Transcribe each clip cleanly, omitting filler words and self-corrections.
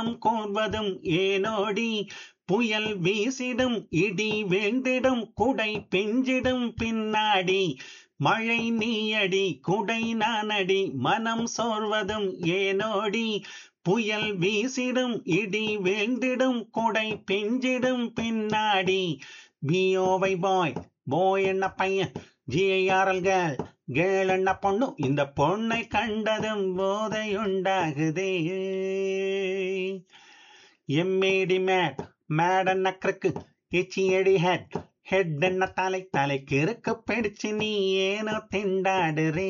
மனம் கோர்வதும் ஏனோடி, புயல் வீசிடும் இடி வீழ்ந்திடும் குடை பிஞ்சிடும் பின்னாடி, மழை நீயடி குடை நானடி மனம் சோர்வதும் ஏனோடி, புயல் வீசிடும் இடி வீழ்ந்திடும் குடை பிஞ்சிடும் பின்னாடி. பிஓவை பாய், போய் என்ன பையன், ஜிஐஆர்எல் கேர்ள், கேள் என்ன பொண்ணு, இந்த பொண்ணை கண்டதும் போதையுண்டாகுதே. எம்ஏடி மேட், மேட் என்ன கிறுக்கு, எச்சியடி ஹெட், ஹெட் என்ன தலை, தலைக்கு இருக்கு பிடிச்சு நீ ஏனோ திண்டாடுறே.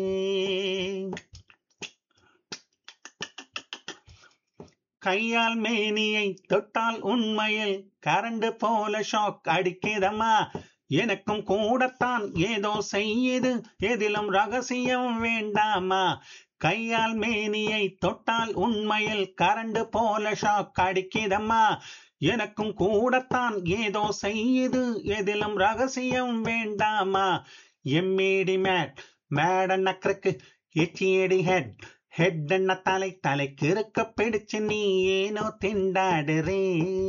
கையால் மேனியை தொட்டால் உண்மையில் கரண்டு போல ஷாக் அடிக்கிறமா, எனக்கும் கூடத்தான் ஏதோ செய்யுது, எதிலும் ரகசியம் வேண்டாமா. கையால் மேனியை தொட்டால் உண்மையில் கரண்டு போல ஷாக் அடிக்கிறமா, எனக்கும் கூடத்தான் ஏதோ செய்யுது, எதிலும் ரகசியம் வேண்டாமா. எம்ஏடி மேட், மேட் என்ன கிறுக்கு, எச்சியடி ஹெட், ஹெட் என்ன தலை, தலைக்கு இருக்க பிடிச்சு நீ ஏனோ திண்டாடுறே.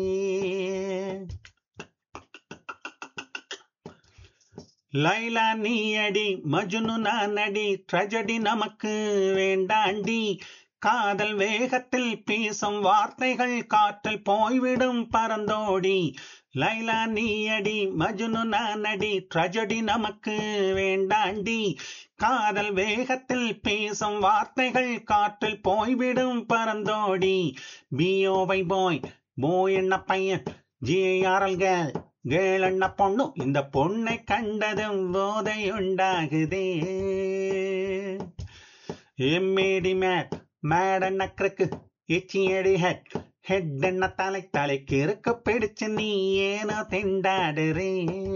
லைலா நீ அடி, மஜ்னு நான் அடி, ட்ரெஜடி நமக்கு வேண்டாண்டி, காதல் வேகத்தில் பேசும் வார்த்தைகள் காற்றில் போய்விடும் பறந்தோடி. லைலா நீ அடி, மஜ்னு நான் அடி, ட்ரெஜடி நமக்கு வேண்டாண்டி, காதல் வேகத்தில் பேசும் வார்த்தைகள் காற்றில் போய்விடும் பறந்தோடி. பிஓவை பாய், போய் என்ன பையன், ஜிஐஆர்எல் கேர்ள், கேள் என்ன பொண்ணு, இந்த பொண்ணை கண்டதும் போதை உண்டாகுதே. எம்ஏடி மேட், மேட் என்ன கிறுக்கு, எச்சியடி ஹெட், ஹெட் என்ன தலை, தலைக்கு இருக்க பிடிச்சு நீ ஏனோ திண்டாடுறே.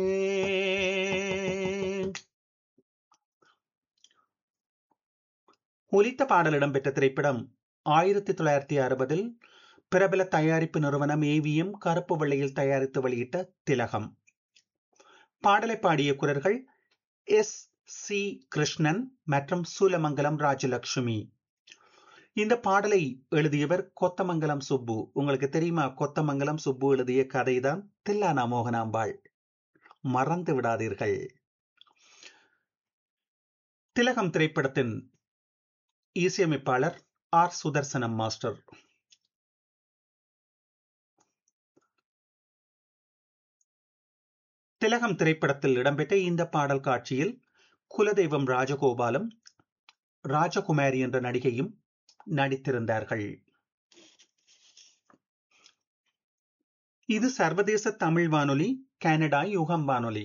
ஒலித்த பாடல் இடம்பெற்ற திரைப்படம் 1960 பிரபல தயாரிப்பு நிறுவனம் ஏவிஎம் கருப்பு வெள்ளையில் தயாரித்து வெளியிட்ட திலகம். பாடலை பாடிய குரல்கள் எஸ் சி கிருஷ்ணன் மற்றும் சூலமங்கலம் ராஜலட்சுமி. இந்த பாடலை எழுதியவர் கொத்தமங்கலம் சுப்பு. உங்களுக்கு தெரியுமா, கொத்தமங்கலம் சுப்பு எழுதிய கதைதான் தில்லானா மோகனாம்பாள், மறந்து விடாதீர்கள். திலகம் திரைப்படத்தின் இசையமைப்பாளர் ஆர் சுதர்சனம் மாஸ்டர். திலகம் திரைப்படத்தில் இடம்பெற்ற இந்த பாடல் காட்சியில் குலதெய்வம் ராஜகோபாலும் ராஜகுமாரி என்ற நடிகையும் நடித்திருந்தார்கள். இது சர்வதேச தமிழ் வானொலி, கனடா யுகம் வானொலி.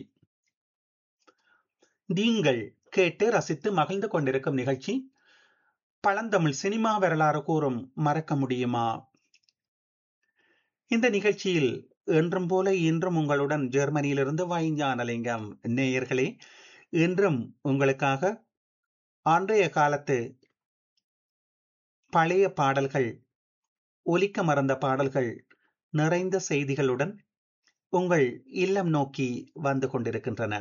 நீங்கள் கேட்டு ரசித்து மகிழ்ந்து கொண்டிருக்கும் நிகழ்ச்சி பழந்தமிழ் சினிமா வரலாறு கூறும் மறக்க முடியுமா. இந்த நிகழ்ச்சியில் என்றும் போல இன்றும் உங்களுடன் ஜெர்மனியிலிருந்து வைஞானலிங்கம். நேயர்களே, இன்றும் உங்களுக்காக அன்றைய காலத்து பழைய பாடல்கள், ஒலிக்க மறந்த பாடல்கள் நிறைந்த செய்திகளுடன் உங்கள் இல்லம் நோக்கி வந்து கொண்டிருக்கின்றன.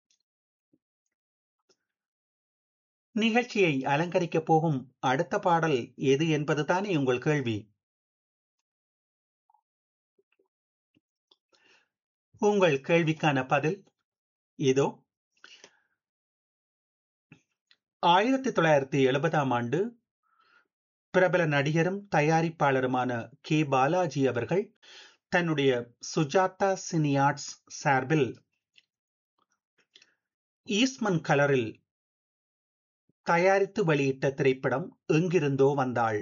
நிகழ்ச்சியை அலங்கரிக்க போகும் அடுத்த பாடல் எது என்பதுதானே உங்கள் கேள்வி. உங்கள் கேள்விக்கான பதில் இதோ. 1970 ஆண்டு பிரபல நடிகரும் தயாரிப்பாளருமான கே பாலாஜி அவர்கள் தன்னுடைய சுஜாதா சினி ஆர்ட்ஸ் சார்பில் ஈஸ்ட்மன் கலரில் தயாரித்து வெளியிட்ட திரைப்படம் எங்கிருந்தோ வந்தாள்.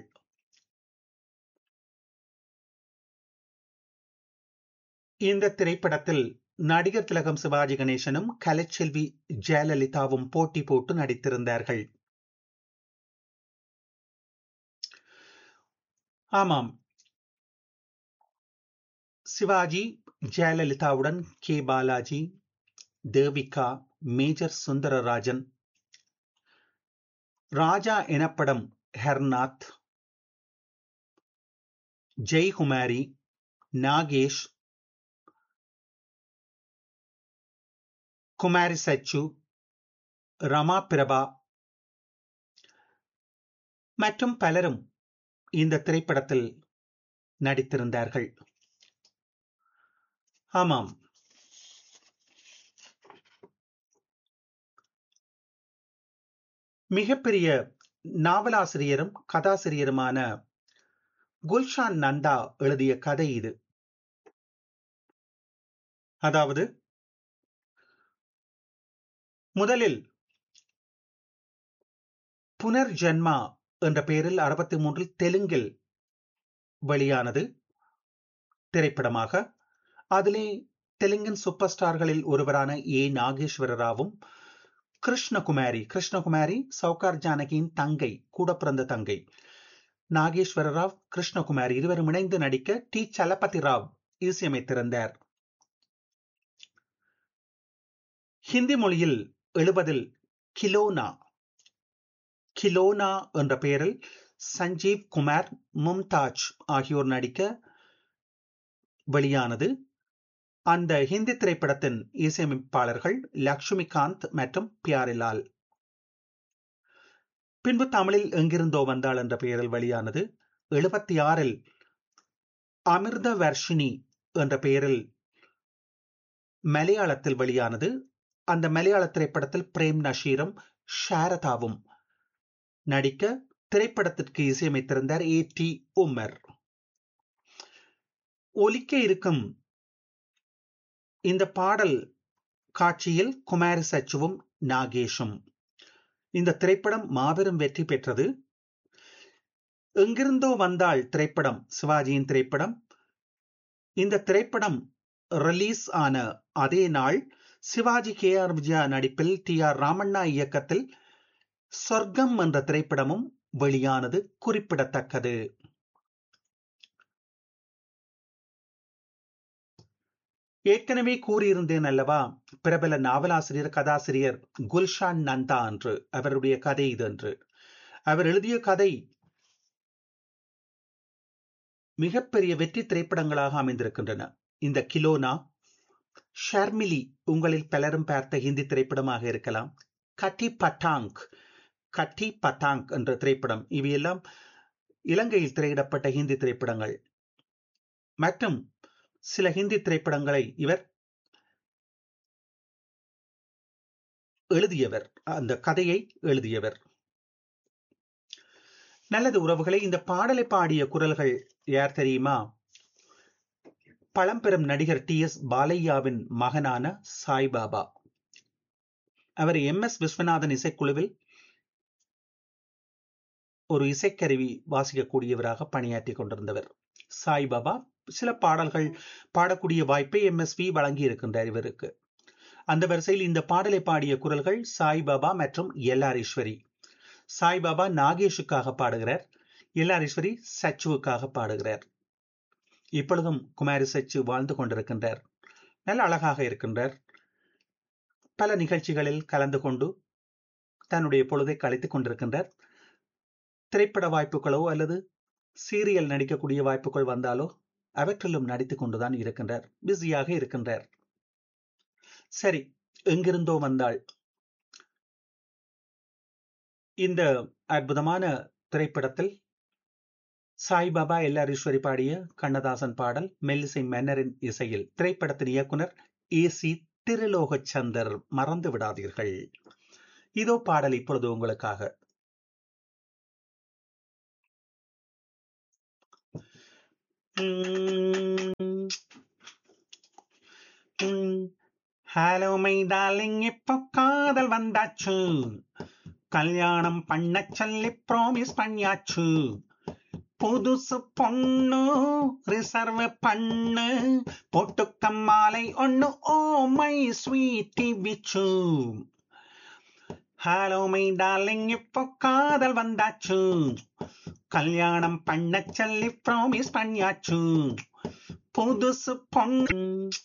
இந்த திரைப்படத்தில் நடிகர் திலகம் சிவாஜி கணேசனும் கலைச்செல்வி ஜெயலலிதாவும் போட்டி போட்டு நடித்திருந்தார்கள். ஆமாம், சிவாஜி ஜெயலலிதாவுடன் கே பாலாஜி, தேவிகா, மேஜர் சுந்தரராஜன், ராஜா எனப்படும் ஹெர்நாத், ஜெய்குமாரி, நாகேஷ், குமாரி சச்சு, ரமா பிரபா மற்றும் பலரும் இந்த திரைப்படத்தில் நடித்திருந்தார்கள். ஆமாம், மிகப்பெரிய நாவலாசிரியரும் கதாசிரியருமான குல்ஷான் நந்தா எழுதிய கதை இது. அதாவது, முதலில் புனர்ஜன்மா என்ற பெயரில் 63 தெலுங்கில் வெளியானது திரைப்படமாக. அதிலே தெலுங்கின் சூப்பர் ஸ்டார்களில் ஒருவரான ஏ நாகேஸ்வர ராவும் கிருஷ்ணகுமாரி சௌகார் ஜானகியின் தங்கை, கூட பிறந்த தங்கை நாகேஸ்வர ராவ், கிருஷ்ணகுமாரி இருவரும் இணைந்து நடிக்க டி சலபதி ராவ் இசையமைத்திருந்தார். ஹிந்தி மொழியில் 70 கிலோனா என்ற பெயரில் சஞ்சீவ் குமார், மும்தாஜ் ஆகியோர் நடிக்க வெளியானது. அந்த ஹிந்தி திரைப்படத்தின் இசையமைப்பாளர்கள் லக்ஷ்மிகாந்த் மற்றும் பியாரிலால். பின்பு தமிழில் எங்கிருந்தோ வந்தாள் என்ற பெயரில் வெளியானது. 76 அமிர்த வர்ஷினி என்ற பெயரில் மலையாளத்தில் வெளியானது. அந்த மலையாள திரைப்படத்தில் பிரேம் நஷீரும் ஷாரதாவும் நடிக்க திரைப்படத்திற்கு இசையமைத்திருந்தார் ஏ டி உமர். ஒலிக்க இருக்கும் இந்த பாடல் காட்சியில் குமாரி சச்சுவும் நாகேஷும். இந்த திரைப்படம் மாபெரும் வெற்றி பெற்றது. எங்கிருந்தோ வந்தாள் திரைப்படம் சிவாஜியின் திரைப்படம். இந்த திரைப்படம் ரிலீஸ் ஆன அதே நாள் சிவாஜி KR விஜயா நடிப்பில் TR ராமண்ணா இயக்கத்தில் சொர்க்கம் என்ற திரைப்படமும் வெளியானது குறிப்பிடத்தக்கது. ஏற்கனவே கூறியிருந்தேன் அல்லவா, பிரபல நாவலாசிரியர் கதாசிரியர் குல்ஷான் நந்தா என்று அவருடைய கதை இது என்று. அவர் எழுதிய கதை மிகப்பெரிய வெற்றி திரைப்படங்களாக அமைந்திருக்கின்றன. இந்த கிலோனா, ஷர்மிலி உங்களில் பலரும் பார்த்த ஹிந்தி திரைப்படமாக இருக்கலாம். கட்டி பட்டாங் என்ற திரைப்படம், இவையெல்லாம் இலங்கையில் திரையிடப்பட்ட ஹிந்தி திரைப்படங்கள். மற்றும் சில ஹிந்தி திரைப்படங்களை இவர் எழுதியவர், அந்த கதையை எழுதியவர். நல்லது உறவுகளை, இந்த பாடலை பாடிய குரல்கள் யார் தெரியுமா? பழம்பெரும் நடிகர் TS பாலையாவின் மகனான சாய்பாபா. அவர் MS விஸ்வநாதன் இசைக்குழுவில் ஒரு இசைக்கருவி வாசிக்கக்கூடியவராக பணியாற்றி கொண்டிருந்தவர் சாய்பாபா. சில பாடல்கள் பாடக்கூடிய வாய்ப்பை MSV வழங்கி இருக்கின்றார் இவருக்கு. அந்த வரிசையில் இந்த பாடலை பாடிய குரல்கள் சாய்பாபா மற்றும் LR ஈஸ்வரி. சாய்பாபா நாகேஷுக்காக பாடுகிறார், LR ஈஸ்வரி சச்சுவுக்காக பாடுகிறார். இப்பொழுதும் குமாரி சச்சு வாழ்ந்து கொண்டிருக்கின்றார். நல்ல அழகாக இருக்கின்றார். பல நிகழ்ச்சிகளில் கலந்து கொண்டு தன்னுடைய பொழுதை கழித்துக் கொண்டிருக்கின்றார். திரைப்பட வாய்ப்புகளோ அல்லது சீரியல் நடிக்கக்கூடிய வாய்ப்புகள் வந்தாலோ அவற்றிலும் நடித்துக் கொண்டுதான் இருக்கின்றார். பிஸியாக இருக்கின்றார். சரி, எங்கிருந்தோ வந்தாள் இந்த அற்புதமான திரைப்படத்தில் சாய்பாபா LR ஈஸ்வரி பாடிய கண்ணதாசன் பாடல் மெல்லிசை மன்னரின் இசையில். திரைப்படத்தின் இயக்குனர் AC திருலோகச்சந்தர். மறந்து விடாதீர்கள். இதோ பாடல் இப்பொழுது உங்களுக்காக. ஹலோ மை டார்லிங், இப்போ காதல் வந்தாச்சு, கல்யாணம் பண்ண சொல்லி ப்ராமிஸ் பண்ணியாச்சு, புதுசு பொண்ணு ரிசர்வ் பண்ணு, பொட்டுக்க மாலை ஒண்ணு, ஓ மை ஸ்வீட்டி பிச்சு. ஹலோ மை டார்லிங், இப்போ காதல் வந்தாச்சு, கல்யாணம் பண்ண சொல்லி ப்ராமிஸ் பண்ணியாச்சு, புதுசு பொண்ணு.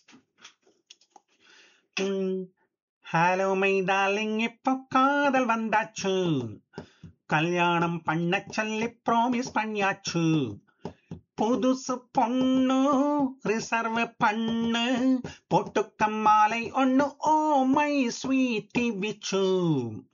ஹலோ மை டார்லிங், இப்போ காதல் வந்தாச்சு, கல்யாணம் பண்ண சொல்லி ப்ராமிஸ் பண்ணியாச்சு, புதுசு பொண்ணு ரிசர்வ் பண்ணு, பொட்டுக்க மாலை ஒண்ணு, ஓ மை ஸ்வீட்டி பிச்சு.